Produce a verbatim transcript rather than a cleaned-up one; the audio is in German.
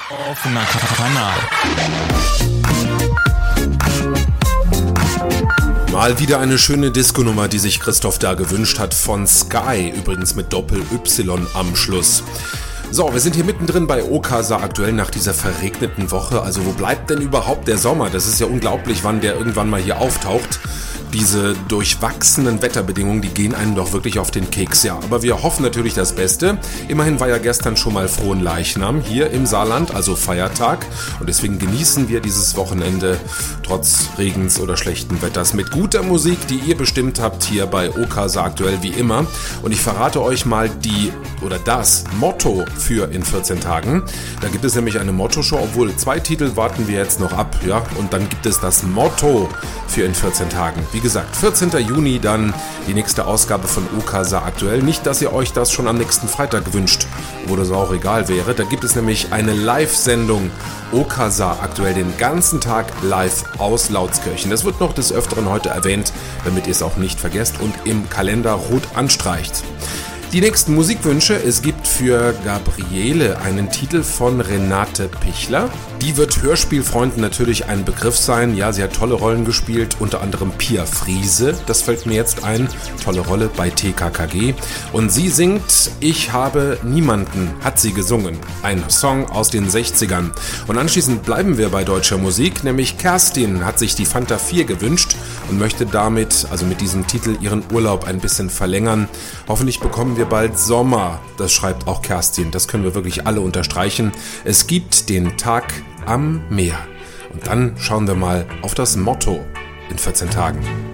Offener Kanal. Mal wieder eine schöne Disco-Nummer, die sich Christoph da gewünscht hat, von Sky, übrigens mit Doppel-Y am Schluss. So, wir sind hier mittendrin bei Okasa aktuell nach dieser verregneten Woche. Also wo bleibt denn überhaupt der Sommer? Das ist ja unglaublich, wann der irgendwann mal hier auftaucht. Diese durchwachsenen Wetterbedingungen, die gehen einem doch wirklich auf den Keks, ja. Aber wir hoffen natürlich das Beste. Immerhin war ja gestern schon mal Fronleichnam hier im Saarland, also Feiertag. Und deswegen genießen wir dieses Wochenende trotz Regens oder schlechten Wetters mit guter Musik, die ihr bestimmt habt hier bei Okasa aktuell wie immer. Und ich verrate euch mal die oder das Motto für in vierzehn Tagen. Da gibt es nämlich eine Motto-Show, obwohl zwei Titel warten wir jetzt noch ab, ja. Und dann gibt es das Motto für in vierzehn Tagen. Wie gesagt, vierzehnten Juni dann die nächste Ausgabe von Okasa aktuell. Nicht, dass ihr euch das schon am nächsten Freitag wünscht, wo das auch egal wäre. Da gibt es nämlich eine Live-Sendung Okasa aktuell den ganzen Tag live aus Lautskirchen. Das wird noch des Öfteren heute erwähnt, damit ihr es auch nicht vergesst und im Kalender rot anstreicht. Die nächsten Musikwünsche, es gibt für Gabriele einen Titel von Renate Pichler. Die wird Hörspielfreunden natürlich ein Begriff sein. Ja, sie hat tolle Rollen gespielt, unter anderem Pia Friese, das fällt mir jetzt ein, tolle Rolle bei T K K G. Und sie singt Ich habe niemanden, hat sie gesungen, ein Song aus den sechzigern. Und anschließend bleiben wir bei deutscher Musik, nämlich Kerstin hat sich die Fanta vier gewünscht und möchte damit, also mit diesem Titel, ihren Urlaub ein bisschen verlängern. Hoffentlich bekommen wir bald Sommer, das schreibt auch Kerstin, das können wir wirklich alle unterstreichen. Es gibt den Tag am Meer. Und dann schauen wir mal auf das Motto in vierzehn Tagen.